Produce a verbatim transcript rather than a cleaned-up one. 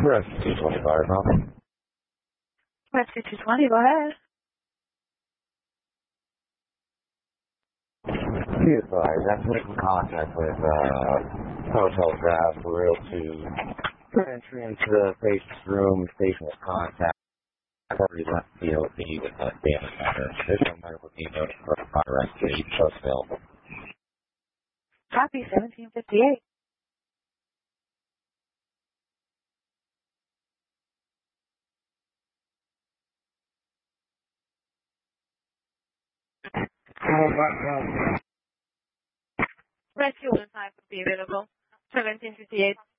Rescue two twenty fire call. Rescue two twenty, go ahead. Be advised, that's making contact with uh, Hotel Drive for real to for entry into the patient's room, station of contact. Property left field, the with a damage matter. There's no medical team notice for a rescue, each post available. Copy seventeen fifty-eight. Rescue one time would be available. seventeen fifty-eight.